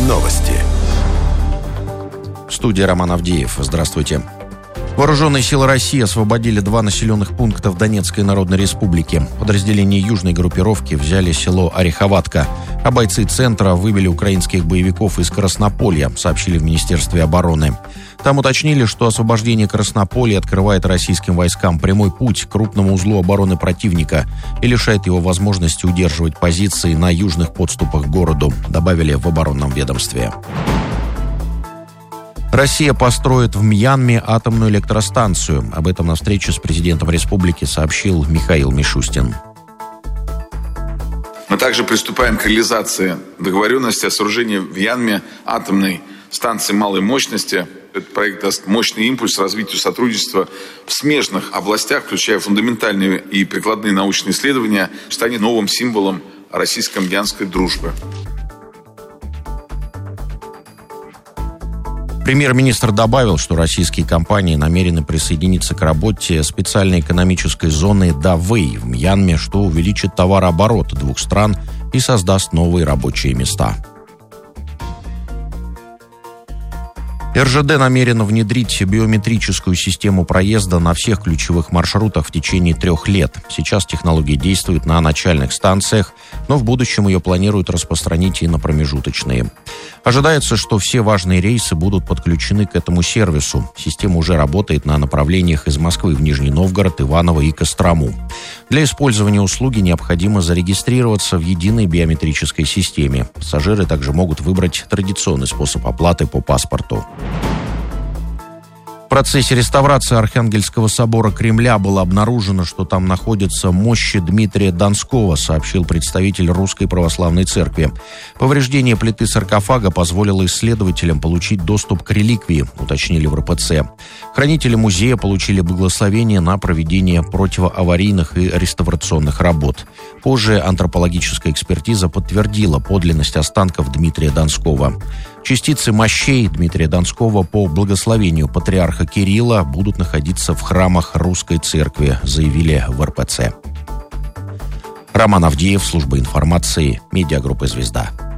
Новости. В студии Роман Авдеев. Здравствуйте. Вооруженные силы России освободили 2 населенных пункта в Донецкой Народной Республике. Подразделения южной группировки взяли село Ореховатка, а бойцы центра вывели украинских боевиков из Краснополья, сообщили в Министерстве обороны. Там уточнили, что освобождение Краснополья открывает российским войскам прямой путь к крупному узлу обороны противника и лишает его возможности удерживать позиции на южных подступах к городу, добавили в оборонном ведомстве. Россия построит в Мьянме атомную электростанцию. Об этом на встрече с президентом республики сообщил Михаил Мишустин. Мы также приступаем к реализации договоренности о сооружении в Мьянме атомной станции малой мощности. Этот проект даст мощный импульс развитию сотрудничества в смежных областях, включая фундаментальные и прикладные научные исследования, станет новым символом российско-мьянской дружбы. Премьер-министр добавил, что российские компании намерены присоединиться к работе специальной экономической зоны Давэй в Мьянме, что увеличит товарооборот двух стран и создаст новые рабочие места. РЖД намерена внедрить биометрическую систему проезда на всех ключевых маршрутах в течение 3 лет. Сейчас технология действует на начальных станциях, но в будущем ее планируют распространить и на промежуточные. Ожидается, что все важные рейсы будут подключены к этому сервису. Система уже работает на направлениях из Москвы в Нижний Новгород, Иваново и Кострому. Для использования услуги необходимо зарегистрироваться в единой биометрической системе. Пассажиры также могут выбрать традиционный способ оплаты по паспорту. В процессе реставрации Архангельского собора Кремля было обнаружено, что там находятся мощи Дмитрия Донского, сообщил представитель Русской Православной Церкви. Повреждение плиты саркофага позволило исследователям получить доступ к реликвии, уточнили в РПЦ. Хранители музея получили благословение на проведение противоаварийных и реставрационных работ. Позже антропологическая экспертиза подтвердила подлинность останков Дмитрия Донского. Частицы мощей Дмитрия Донского по благословению патриарха Кирилла будут находиться в храмах Русской Церкви, заявили в РПЦ. Роман Авдеев, служба информации, медиагруппа «Звезда».